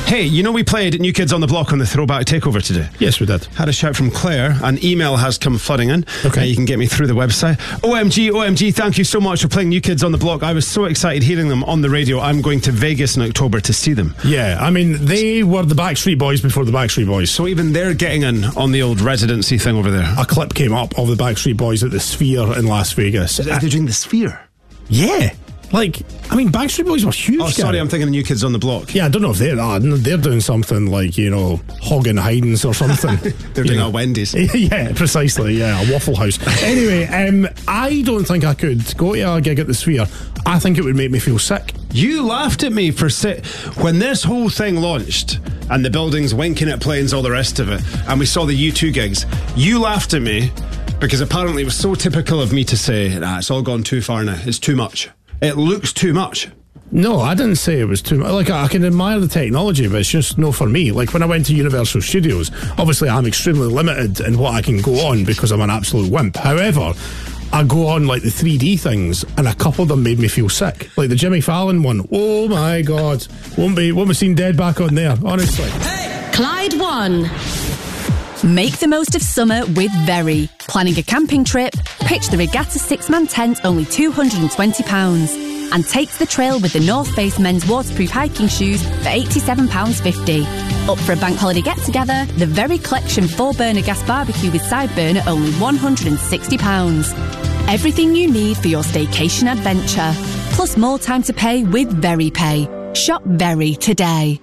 Hey, you know we played New Kids on the Block on the Throwback Takeover today? Yes, we did. Had a shout from Claire. An email has come flooding in. Okay. You can get me through the website. OMG, thank you so much for playing New Kids on the Block. I was so excited hearing them on the radio. I'm going to Vegas in October to see them. Yeah, I mean, they were the Backstreet Boys before the Backstreet Boys. So even they're getting in on the old residency thing over there. A clip came up of the Backstreet Boys at the Sphere in Las Vegas. They're doing the Sphere? Yeah. Like, I mean, Backstreet Boys were huge. Oh, sorry, I'm thinking of New Kids on the Block. Yeah, I don't know if they're doing something like, you know, Hog and Hidens or something. They're doing a Wendy's. Yeah, precisely, yeah, a Waffle House. Anyway, I don't think I could go to a gig at the Sphere. I think it would make me feel sick. You laughed at me for when this whole thing launched and the buildings winking at planes, all the rest of it, and we saw the U2 gigs. You laughed at me because apparently it was so typical of me to say, it's all gone too far now. It's too much. It looks too much. No, I didn't say it was too much. Like, I can admire the technology, but it's just no for me. Like, when I went to Universal Studios, obviously I'm extremely limited in what I can go on because I'm an absolute wimp. However, I go on like the 3D things, and a couple of them made me feel sick. Like the Jimmy Fallon one. Oh my God. Won't be seen dead back on there, honestly. Hey! Clyde One. Make the most of summer with Very. Planning a camping trip? Pitch the Regatta 6-man tent, only £220. And takes the trail with the North Face men's waterproof hiking shoes for £87.50. Up for a bank holiday get-together? The Very Collection 4-burner gas barbecue with side burner, only £160. Everything you need for your staycation adventure. Plus more time to pay with Very Pay. Shop Very today.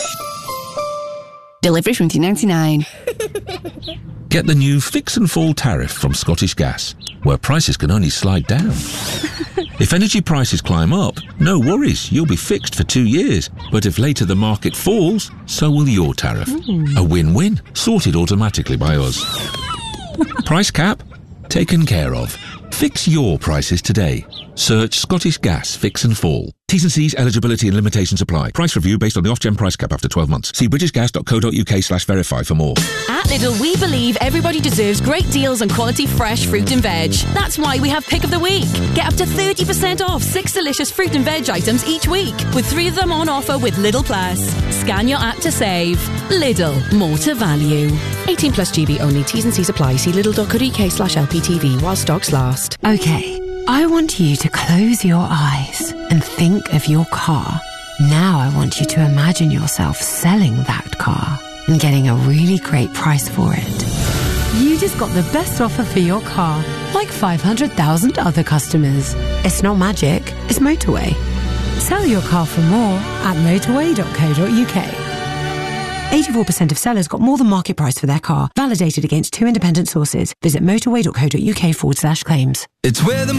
Delivery from $2.99. Get the new Fix and Fall tariff from Scottish Gas, where prices can only slide down. If energy prices climb up, no worries, you'll be fixed for 2 years. But if later the market falls, so will your tariff. A win-win, sorted automatically by us. Price cap? Taken care of. Fix your prices today. Search Scottish Gas Fix and Fall. T's and C's, eligibility and limitations apply. Price review based on the off-gen price cap after 12 months. See britishgas.co.uk/verify for more. At Lidl, we believe everybody deserves great deals on quality fresh fruit and veg. That's why we have Pick of the Week. Get up to 30% off 6 delicious fruit and veg items each week, with 3 of them on offer with Lidl Plus. Scan your app to save. Lidl, more to value. 18 plus GB only. T's and C's apply. See lidl.co.uk/LPTV while stocks last. Okay, I want you to close your eyes and think of your car. Now I want you to imagine yourself selling that car and getting a really great price for it. You just got the best offer for your car, like 500,000 other customers. It's not magic, it's Motorway. Sell your car for more at motorway.co.uk. 84% of sellers got more than market price for their car, validated against 2 independent sources. Visit motorway.co.uk/claims. It's where the